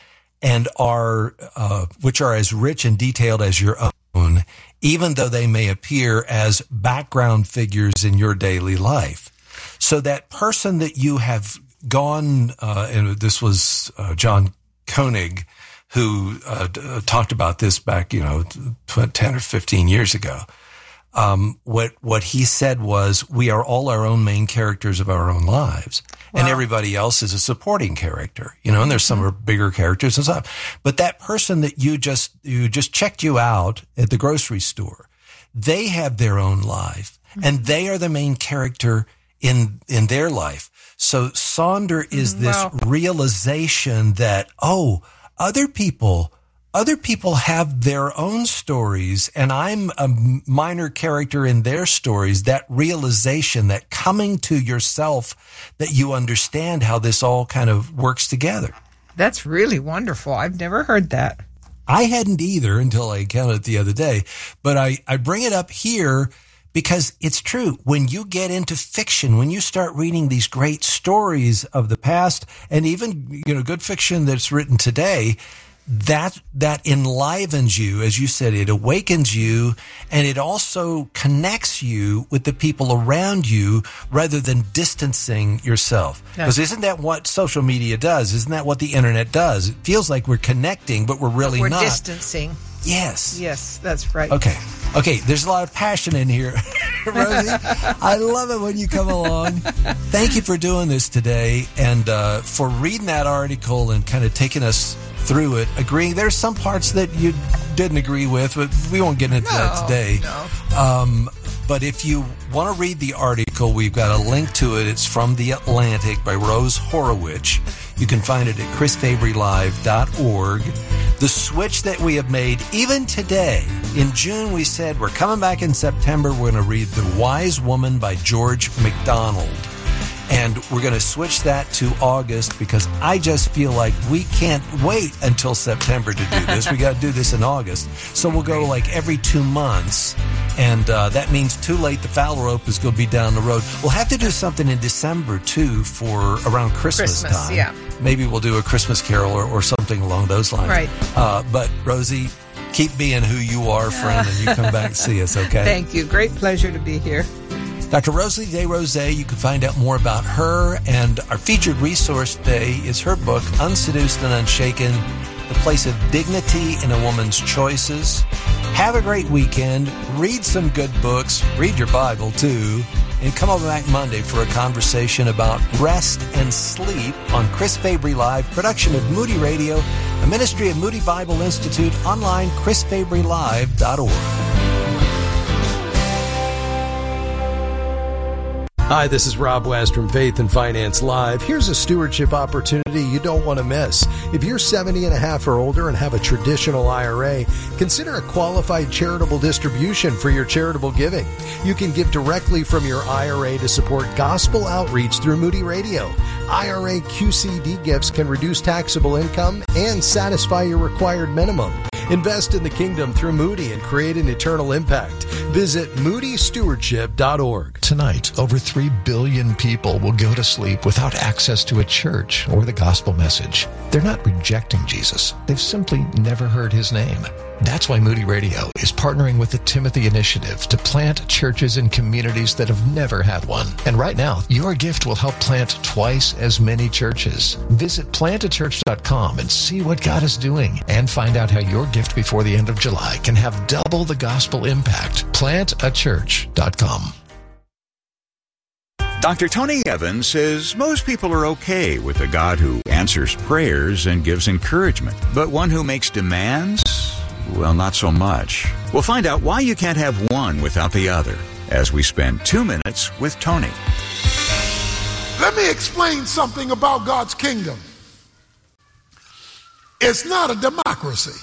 Speaker 2: and are, uh, which are as rich and detailed as your own, even though they may appear as background figures in your daily life. So that person that you have gone, uh, and this was uh, John Koenig, who uh, uh, talked about this back, you know, ten or fifteen years ago. Um, what, what he said was, we are all our own main characters of our own lives. Wow. And everybody else is a supporting character, you know, and there's some are bigger characters and stuff. But that person that you just, you just checked you out at the grocery store, they have their own life and they are the main character in, in their life. So Sonder is this wow. realization that, oh, other people Other people have their own stories, and I'm a minor character in their stories. That realization, that coming to yourself, that you understand how this all kind of works together.
Speaker 1: That's really wonderful. I've never heard that.
Speaker 2: I hadn't either until I encountered it the other day. But I, I bring it up here because it's true. When you get into fiction, when you start reading these great stories of the past, and even, you know, good fiction that's written today, that that enlivens you, as you said, it awakens you, and it also connects you with the people around you rather than distancing yourself. Because isn't that what social media does? Isn't that what the internet does? It feels like we're connecting, but we're really
Speaker 1: but we're
Speaker 2: not.
Speaker 1: We're distancing.
Speaker 2: Yes.
Speaker 1: Yes, that's right.
Speaker 2: Okay. Okay, there's a lot of passion in here, Rosie. I love it when you come along. Thank you for doing this today and uh, for reading that article and kind of taking us through it, agreeing. There's some parts that you didn't agree with, but we won't get into
Speaker 1: no,
Speaker 2: that today.
Speaker 1: No.
Speaker 2: Um, but if you want to read the article, we've got a link to it. It's from The Atlantic by Rose Horowitz. You can find it at chris fabry live dot org. The switch that we have made, even today, in June we said we're coming back in September, we're going to read The Wise Woman by George MacDonald. And we're going to switch that to August because I just feel like we can't wait until September to do this. We got to do this in August. So we'll go like every two months. And uh, that means Too Late, The Foul Rope is going to be down the road. We'll have to do something in December, too, for around Christmas,
Speaker 1: Christmas
Speaker 2: time.
Speaker 1: Yeah.
Speaker 2: Maybe we'll do a Christmas Carol or, or something along those lines.
Speaker 1: Right.
Speaker 2: Uh, but, Rosie, keep being who you are, friend, and you come back and see us, okay?
Speaker 1: Thank you. Great pleasure to be here.
Speaker 2: Doctor Rosalie DesRoses, you can find out more about her, and our featured resource today is her book, Unseduced and Unshaken, The Place of Dignity in a Woman's Choices. Have a great weekend. Read some good books. Read your Bible, too. And come on back Monday for a conversation about rest and sleep on Chris Fabry Live, production of Moody Radio, a ministry of Moody Bible Institute, online, chris fabry live dot org.
Speaker 10: Hi, this is Rob West from Faith and Finance Live. Here's a stewardship opportunity you don't want to miss. If you're seventy and a half or older and have a traditional I R A, consider a qualified charitable distribution for your charitable giving. You can give directly from your I R A to support gospel outreach through Moody Radio. I R A Q C D gifts can reduce taxable income and satisfy your required minimum. Invest in the kingdom through Moody and create an eternal impact. Visit moody stewardship dot org.
Speaker 8: Tonight, over three billion people will go to sleep without access to a church or the gospel message. They're not rejecting Jesus. They've simply never heard his name. That's why Moody Radio is partnering with the Timothy Initiative to plant churches in communities that have never had one. And right now, your gift will help plant twice as many churches. Visit plant a church dot com and see what God is doing, and find out how your gift before the end of July can have double the gospel impact. plant a church dot com.
Speaker 11: Doctor Tony Evans says most people are okay with a God who answers prayers and gives encouragement, but one who makes demands, well, not so much. We'll find out why you can't have one without the other as we spend two minutes with Tony.
Speaker 12: Let me explain something about God's kingdom. It's not a democracy.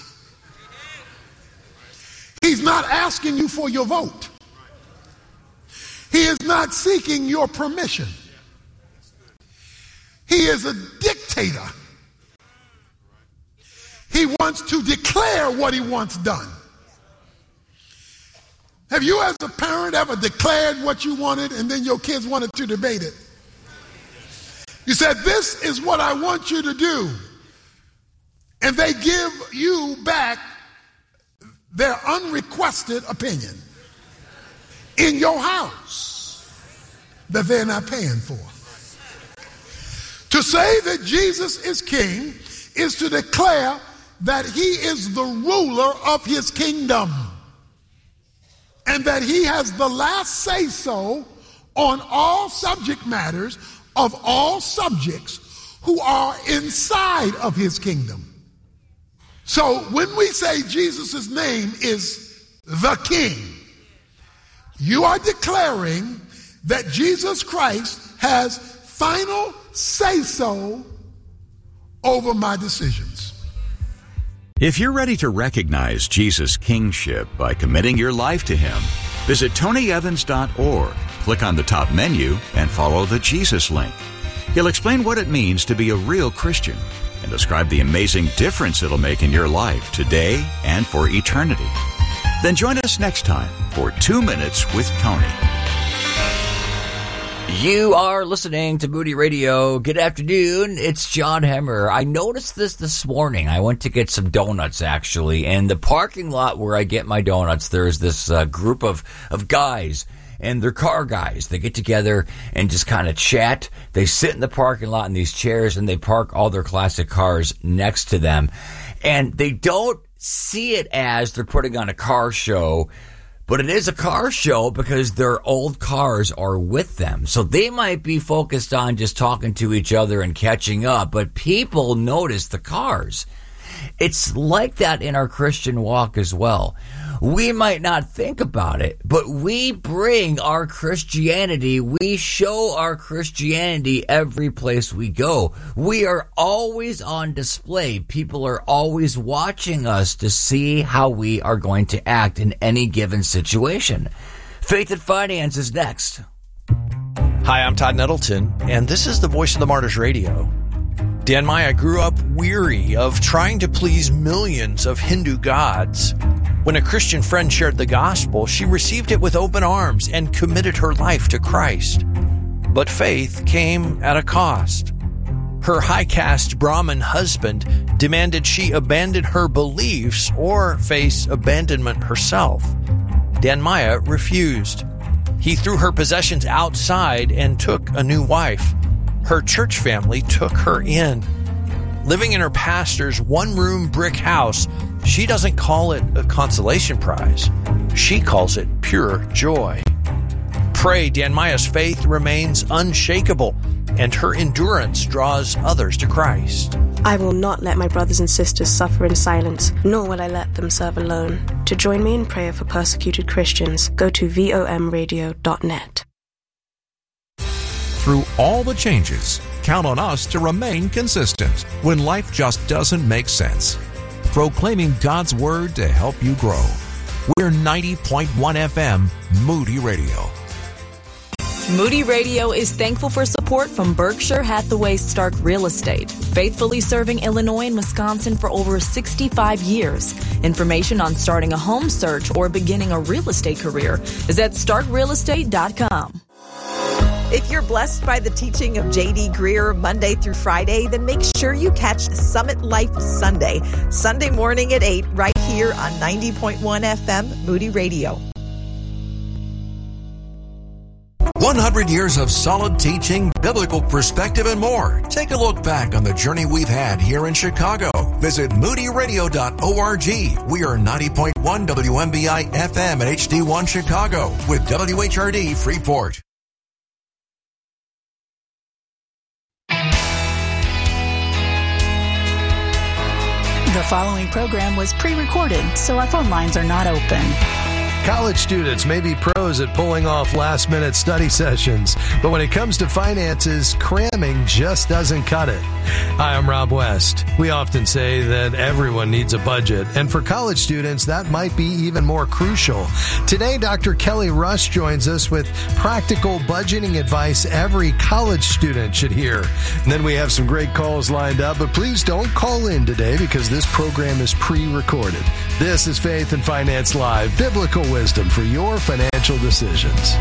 Speaker 12: He's not asking you for your vote. He is not seeking your permission. He is a dictator. He wants to declare what he wants done. Have you as a parent ever declared what you wanted and then your kids wanted to debate it? You said, this is what I want you to do. And they give you back their unrequested opinion in your house that they're not paying for. To say that Jesus is king is to declare that he is the ruler of his kingdom and that he has the last say-so on all subject matters of all subjects who are inside of his kingdom. So when we say Jesus' name is the King, you are declaring that Jesus Christ has final say-so over my decisions.
Speaker 11: If you're ready to recognize Jesus' kingship by committing your life to him, visit tony evans dot org, click on the top menu, and follow the Jesus link. He'll explain what it means to be a real Christian and describe the amazing difference it'll make in your life today and for eternity. Then join us next time for Two Minutes with Tony.
Speaker 3: You are listening to Moody Radio. Good afternoon. It's John Hemmer. I noticed this this morning. I went to get some donuts, actually. And the parking lot where I get my donuts, there's this uh, group of, of guys. And they're car guys. They get together and just kind of chat. They sit in the parking lot in these chairs and they park all their classic cars next to them. And they don't see it as they're putting on a car show, but it is a car show because their old cars are with them. So they might be focused on just talking to each other and catching up, but people notice the cars. It's like that in our Christian walk as well. We might not think about it, but we bring our Christianity, we show our Christianity every place we go. We are always on display. People are always watching us to see how we are going to act in any given situation. Faith and Finance is next.
Speaker 13: Hi, I'm Todd Nettleton, and this is the Voice of the Martyrs Radio. Dan Maya grew up weary of trying to please millions of Hindu gods. When a Christian friend shared the gospel, she received it with open arms and committed her life to Christ. But faith came at a cost. Her high-caste Brahmin husband demanded she abandon her beliefs or face abandonment herself. Dan Maya refused. He threw her possessions outside and took a new wife. Her church family took her in. Living in her pastor's one-room brick house, she doesn't call it a consolation prize. She calls it pure joy. Pray Dan Maya's faith remains unshakable, and her endurance draws others to Christ.
Speaker 14: I will not let my brothers and sisters suffer in silence, nor will I let them serve alone. To join me in prayer for persecuted Christians, go to V O M radio dot net.
Speaker 15: Through all the changes, count on us to remain consistent when life just doesn't make sense. Proclaiming God's Word to help you grow. We're ninety point one F M, Moody Radio.
Speaker 16: Moody Radio is thankful for support from Berkshire Hathaway Stark Real Estate, faithfully serving Illinois and Wisconsin for over sixty-five years. Information on starting a home search or beginning a real estate career is at stark real estate dot com.
Speaker 17: If you're blessed by the teaching of J D Greer Monday through Friday, then make sure you catch Summit Life Sunday, Sunday morning at eight, right here on ninety point one F M, Moody Radio.
Speaker 15: one hundred years of solid teaching, biblical perspective, and more. Take a look back on the journey we've had here in Chicago. Visit moody radio dot org. We are ninety point one W M B I F M and H D one Chicago with W H R D Freeport.
Speaker 18: The following program was pre-recorded, so our phone lines are not open.
Speaker 10: College students may be pros at pulling off last-minute study sessions, but when it comes to finances, cramming just doesn't cut it. Hi, I'm Rob West. We often say that everyone needs a budget, and for college students, that might be even more crucial. Today, Doctor Kelly Rush joins us with practical budgeting advice every college student should hear. And then we have some great calls lined up, but please don't call in today because this program is pre-recorded. This is Faith and Finance Live, biblical wisdom for your financial decisions.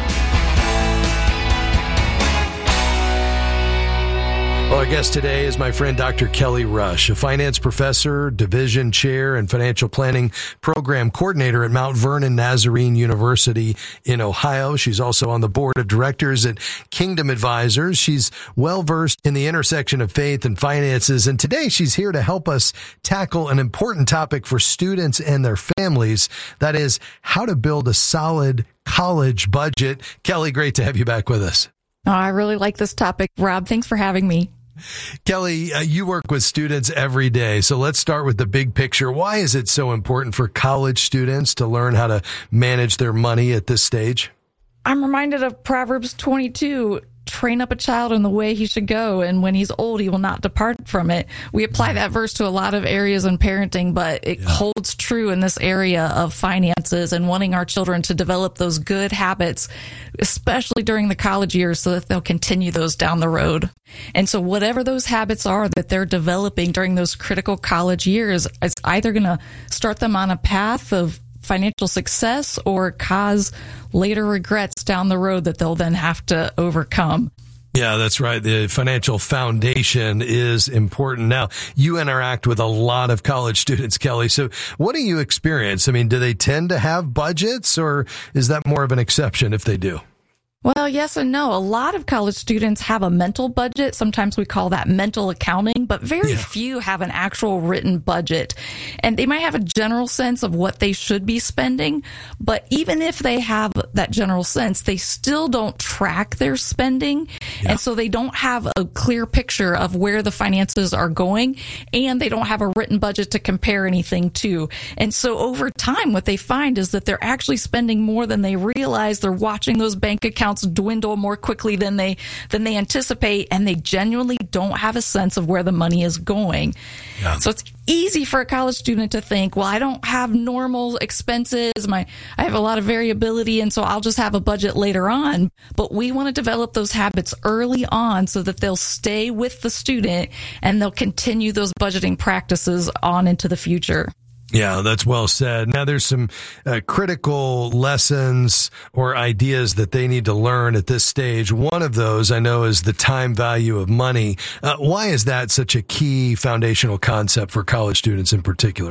Speaker 10: Well, our guest today is my friend Doctor Kelly Rush, a finance professor, division chair, and financial planning program coordinator at Mount Vernon Nazarene University in Ohio. She's also on the board of directors at Kingdom Advisors. She's well-versed in the intersection of faith and finances, and today she's here to help us tackle an important topic for students and their families. That is, how to build a solid college budget. Kelly, great to have you back with us.
Speaker 19: Oh, I really like this topic. Rob, thanks for having me.
Speaker 10: Kelly, uh, you work with students every day. So let's start with the big picture. Why is it so important for college students to learn how to manage their money at this stage?
Speaker 19: I'm reminded of Proverbs twenty-two. Train up a child in the way he should go, and when he's old, he will not depart from it. We apply that verse to a lot of areas in parenting, but it yeah. holds true in this area of finances and wanting our children to develop those good habits, especially during the college years, so that they'll continue those down the road. And so whatever those habits are that they're developing during those critical college years, it's either going to start them on a path of financial success or cause later regrets down the road that they'll then have to overcome.
Speaker 10: Yeah, that's right. The financial foundation is important. Now, you interact with a lot of college students, Kelly. So what do you experience? I mean, do they tend to have budgets, or is that more of an exception if they do?
Speaker 19: Well, yes and no. A lot of college students have a mental budget. Sometimes we call that mental accounting, but very yeah. few have an actual written budget. And they might have a general sense of what they should be spending, but even if they have that general sense, they still don't track their spending. Yeah. And so they don't have a clear picture of where the finances are going, and they don't have a written budget to compare anything to. And so over time, what they find is that they're actually spending more than they realize. They're watching those bank accounts dwindle more quickly than they than they anticipate, and they genuinely don't have a sense of where the money is going. Yeah. So it's easy for a college student to think, well, I don't have normal expenses. My I have a lot of variability, and so I'll just have a budget later on. But we want to develop those habits early on so that they'll stay with the student and they'll continue those budgeting practices on into the future.
Speaker 10: Yeah, that's well said. Now, there's some uh, critical lessons or ideas that they need to learn at this stage. One of those, I know, is the time value of money. Uh, why is that such a key foundational concept for college students in particular?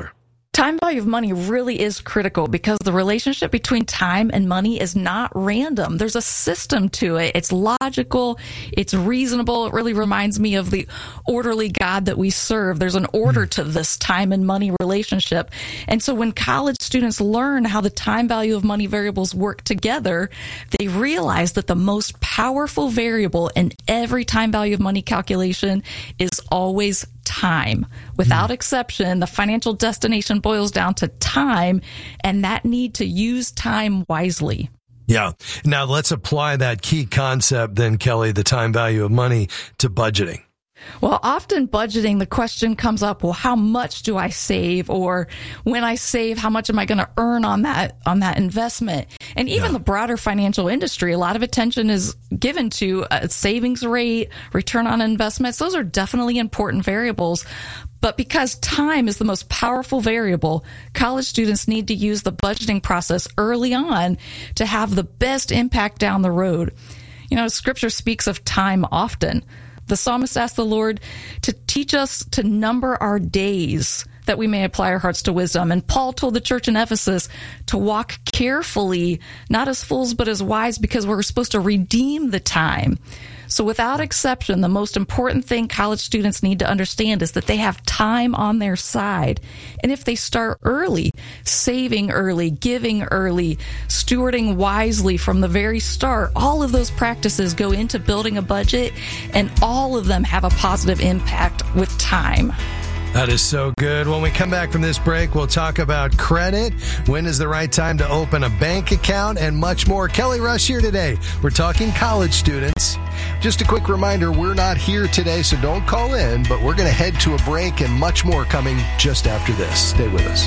Speaker 19: Time value of money really is critical because the relationship between time and money is not random. There's a system to it. It's logical. It's reasonable. It really reminds me of the orderly God that we serve. There's an order to this time and money relationship. And so when college students learn how the time value of money variables work together, they realize that the most powerful variable in every time value of money calculation is always time. Without mm. exception, the financial destination boils down to time and that need to use time wisely.
Speaker 10: Yeah. Now let's apply that key concept then, Kelly, the time value of money, to budgeting.
Speaker 19: Well, often budgeting, the question comes up, well, how much do I save? Or when I save, how much am I going to earn on that, on that investment? And even yeah. the broader financial industry, a lot of attention is given to a savings rate, return on investments. Those are definitely important variables. But because time is the most powerful variable, college students need to use the budgeting process early on to have the best impact down the road. You know, Scripture speaks of time often. The psalmist asked the Lord to teach us to number our days that we may apply our hearts to wisdom. And Paul told the church in Ephesus to walk carefully, not as fools, but as wise, because we're supposed to redeem the time. So without exception, the most important thing college students need to understand is that they have time on their side. And if they start early, saving early, giving early, stewarding wisely from the very start, all of those practices go into building a budget, and all of them have a positive impact with time.
Speaker 10: That is so good. When we come back from this break, we'll talk about credit, when is the right time to open a bank account, and much more. Kelly Rush here today. We're talking college students. Just a quick reminder, we're not here today, so don't call in, but we're going to head to a break and much more coming just after this. Stay with us.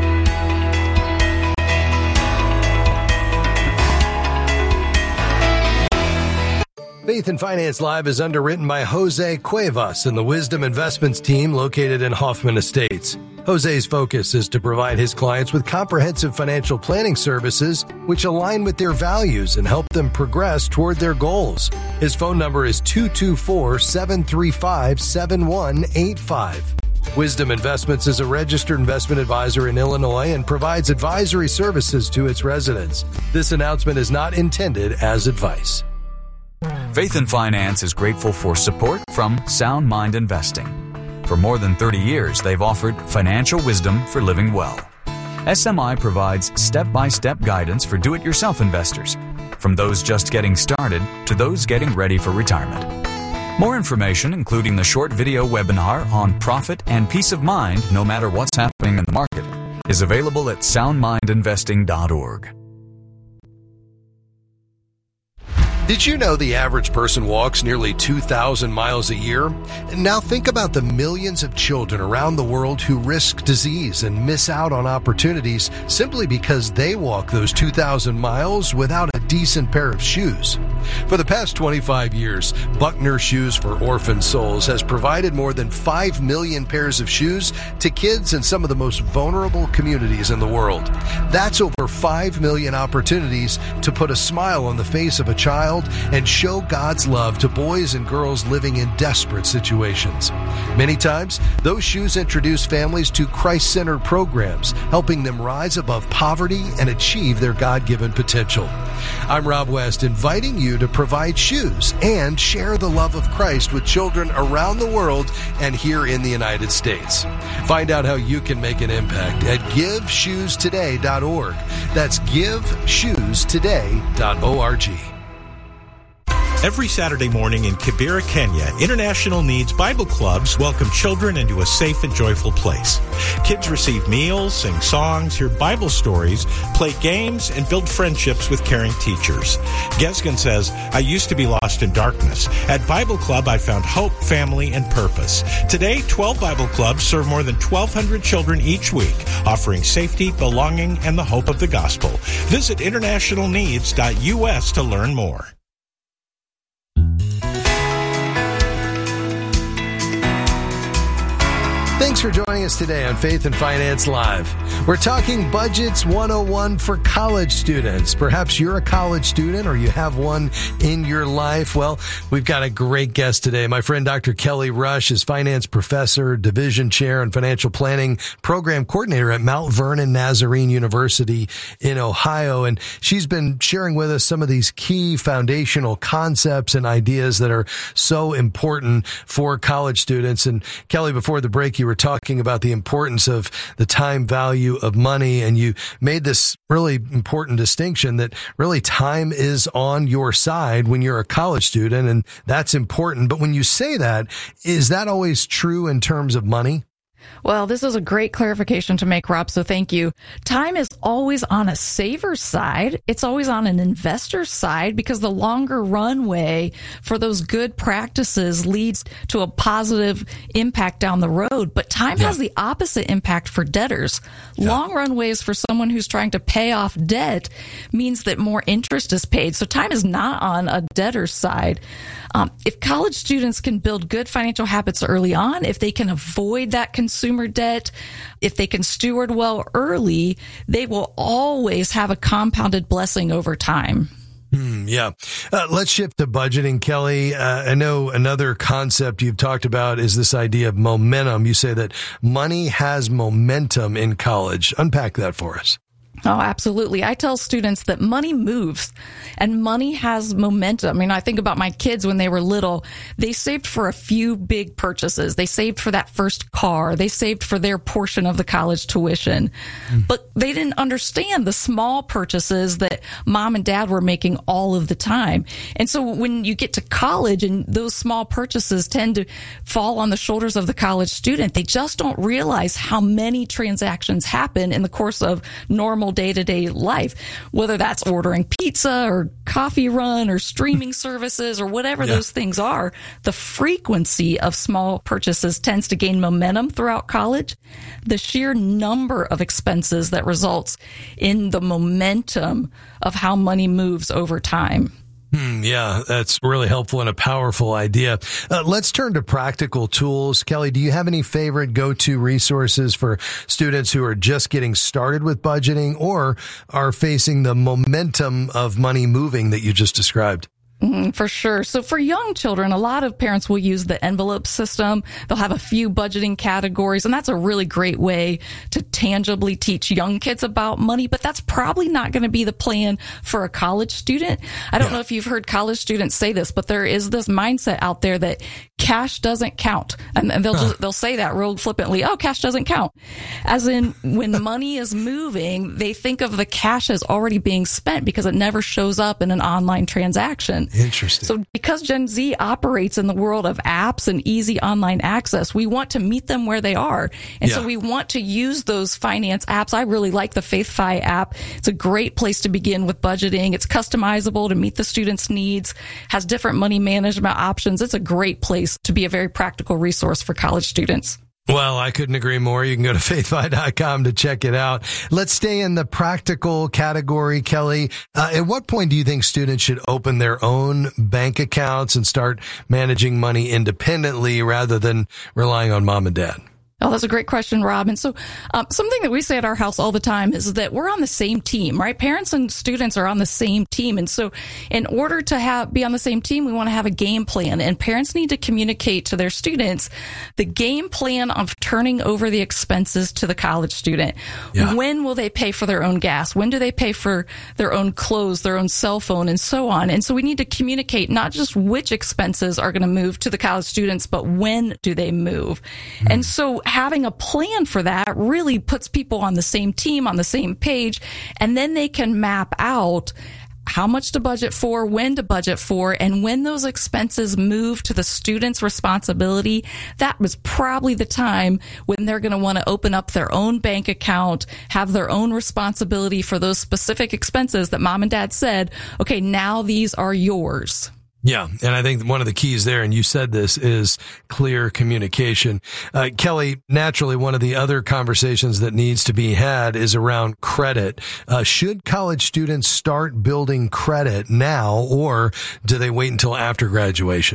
Speaker 10: Faith and Finance Live is underwritten by Jose Cuevas and the Wisdom Investments team located in Hoffman Estates. Jose's focus is to provide his clients with comprehensive financial planning services which align with their values and help them progress toward their goals. His phone number is two two four, seven three five, seven one eight five. Wisdom Investments is a registered investment advisor in Illinois and provides advisory services to its residents. This announcement is not intended as advice.
Speaker 20: Faith and Finance is grateful for support from Sound Mind Investing. For more than thirty years, they've offered financial wisdom for living well. S M I provides step-by-step guidance for do-it-yourself investors, from those just getting started to those getting ready for retirement. More information, including the short video webinar on profit and peace of mind no matter what's happening in the market, is available at sound mind investing dot org.
Speaker 10: Did you know the average person walks nearly two thousand miles a year? Now think about the millions of children around the world who risk disease and miss out on opportunities simply because they walk those two thousand miles without a decent pair of shoes. For the past twenty-five years, Buckner Shoes for Orphan Souls has provided more than five million pairs of shoes to kids in some of the most vulnerable communities in the world. That's over five million opportunities to put a smile on the face of a child and show God's love to boys and girls living in desperate situations. Many times, those shoes introduce families to Christ-centered programs, helping them rise above poverty and achieve their God-given potential. I'm Rob West, inviting you to provide shoes and share the love of Christ with children around the world and here in the United States. Find out how you can make an impact at give shoes today dot org. That's give shoes today dot org.
Speaker 21: Every Saturday morning in Kibera, Kenya, International Needs Bible Clubs welcome children into a safe and joyful place. Kids receive meals, sing songs, hear Bible stories, play games, and build friendships with caring teachers. Gesgen says, I used to be lost in darkness. At Bible Club, I found hope, family, and purpose. Today, twelve Bible Clubs serve more than twelve hundred children each week, offering safety, belonging, and the hope of the gospel. Visit international needs dot U S to learn more.
Speaker 10: Thanks for joining us today on Faith and Finance Live. We're talking Budgets one oh one for college students. Perhaps you're a college student or you have one in your life. Well, we've got a great guest today. My friend Doctor Kelly Rush is finance professor, division chair, and financial planning program coordinator at Mount Vernon Nazarene University in Ohio. And she's been sharing with us some of these key foundational concepts and ideas that are so important for college students. And Kelly, before the break, you were talking about the importance of the time value of money, and you made this really important distinction that really time is on your side when you're a college student, and that's important. But when you say that, is that always true in terms of money?
Speaker 19: Well, this is a great clarification to make, Rob, so thank you. Time is always on a saver's side. It's always on an investor's side because the longer runway for those good practices leads to a positive impact down the road. But time yeah. has the opposite impact for debtors. Yeah. Long runways for someone who's trying to pay off debt means that more interest is paid. So time is not on a debtor's side. Um, if college students can build good financial habits early on, if they can avoid that consumer debt, if they can steward well early, they will always have a compounded blessing over time.
Speaker 10: Mm, yeah. Uh, let's shift to budgeting, Kelly. Uh, I know another concept you've talked about is this idea of momentum. You say that money has momentum in college. Unpack that for us.
Speaker 19: Oh, absolutely. I tell students that money moves and money has momentum. I mean, I think about my kids when they were little. They saved for a few big purchases. They saved for that first car. They saved for their portion of the college tuition. Mm. But they didn't understand the small purchases that mom and dad were making all of the time. And so when you get to college and those small purchases tend to fall on the shoulders of the college student, they just don't realize how many transactions happen in the course of normal day-to-day life, whether that's ordering pizza or coffee run or streaming services or whatever yeah. those things are. The frequency of small purchases tends to gain momentum throughout college. The sheer number of expenses that results in the momentum of how money moves over time.
Speaker 10: Hmm, yeah, that's really helpful and a powerful idea. Uh, let's turn to practical tools. Kelly, do you have any favorite go-to resources for students who are just getting started with budgeting or are facing the momentum of money moving that you just described?
Speaker 19: Mm, for sure. So for young children, a lot of parents will use the envelope system. They'll have a few budgeting categories, and that's a really great way to tangibly teach young kids about money, but that's probably not going to be the plan for a college student. I don't yeah. know if you've heard college students say this, but there is this mindset out there that cash doesn't count. And, and they'll huh. just, they'll say that real flippantly, oh, cash doesn't count. As in, when money is moving, they think of the cash as already being spent because it never shows up in an online transaction.
Speaker 10: Interesting.
Speaker 19: So because Gen Z operates in the world of apps and easy online access, we want to meet them where they are. And yeah. so we want to use those finance apps. I really like the FaithFi app. It's a great place to begin with budgeting. It's customizable to meet the students' needs, has different money management options. It's a great place to be a very practical resource for college students.
Speaker 10: Well, I couldn't agree more. You can go to faith fi dot com to check it out. Let's stay in the practical category, Kelly. Uh, at what point do you think students should open their own bank accounts and start managing money independently rather than relying on mom and dad?
Speaker 19: Oh, that's a great question, Rob. And so um, something that we say at our house all the time is that we're on the same team, right? Parents and students are on the same team. And so in order to have be on the same team, we want to have a game plan. And parents need to communicate to their students the game plan of turning over the expenses to the college student. Yeah. When will they pay for their own gas? When do they pay for their own clothes, their own cell phone, and so on? And so we need to communicate not just which expenses are going to move to the college students, but when do they move? Mm. And so having a plan for that really puts people on the same team, on the same page, and then they can map out how much to budget for, when to budget for, and when those expenses move to the student's responsibility, that was probably the time when they're going to want to open up their own bank account, have their own responsibility for those specific expenses that mom and dad said, okay, now these are yours.
Speaker 10: Yeah, and I think one of the keys there, and you said this, is clear communication. Uh, Kelly, naturally, one of the other conversations that needs to be had is around credit. Uh, should college students start building credit now, or do they wait until after graduation?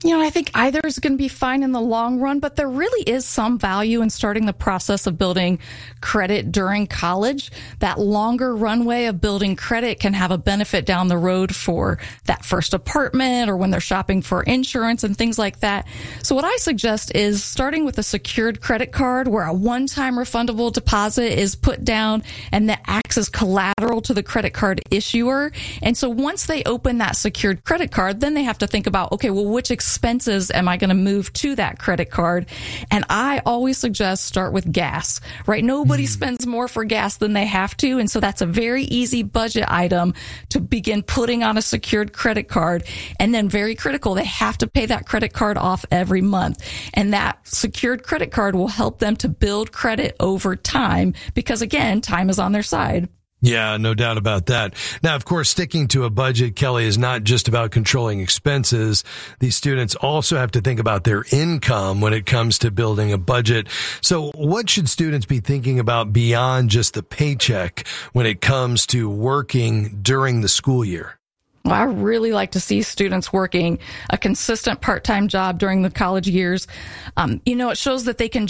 Speaker 19: You know, I think either is going to be fine in the long run, but there really is some value in starting the process of building credit during college. That longer runway of building credit can have a benefit down the road for that first apartment or when they're shopping for insurance and things like that. So what I suggest is starting with a secured credit card where a one-time refundable deposit is put down and that acts as collateral to the credit card issuer. And so once they open that secured credit card, then they have to think about, okay, well, which expenses am I going to move to that credit card? And I always suggest start with gas, right? Nobody mm. spends more for gas than they have to. And so that's a very easy budget item to begin putting on a secured credit card. And then very critical, they have to pay that credit card off every month. And that secured credit card will help them to build credit over time because, again, time is on their side.
Speaker 10: Yeah, no doubt about that. Now, of course, sticking to a budget, Kelly, is not just about controlling expenses. These students also have to think about their income when it comes to building a budget. So what should students be thinking about beyond just the paycheck when it comes to working during the school year?
Speaker 19: Well, I really like to see students working a consistent part-time job during the college years. Um, you know, it shows that they can